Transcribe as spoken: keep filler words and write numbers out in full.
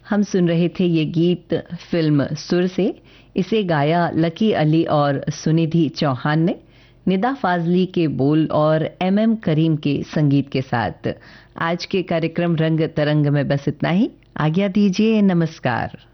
हम सुन रहे थे ये गीत फिल्म सुर से। इसे गाया लकी अली और सुनिधि चौहान ने, निदा फाजली के बोल और एम एम करीम के संगीत के साथ। आज के कार्यक्रम रंग तरंग में बस इतना ही। आज्ञा दीजिए, नमस्कार।